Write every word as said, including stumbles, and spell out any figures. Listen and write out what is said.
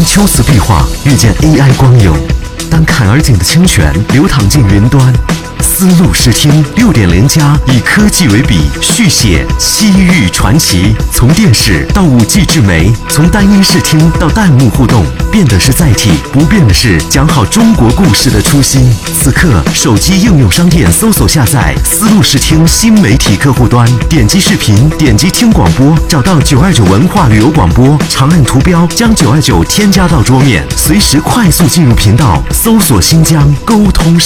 秋瓷壁画遇见 A I 光影，当坎儿井的清泉流淌进云端。丝路视听 六点零 加以科技为笔，续写西域传奇。从电视到 五 G 智媒，从单音视听到弹幕互动，变的是载体，不变的是讲好中国故事的初心。此刻，手机应用商店搜索下载丝路视听新媒体客户端，点击视频，点击听广播，找到九二九文化旅游广播，长按图标将九二九添加到桌面，随时快速进入频道，搜索新疆沟通。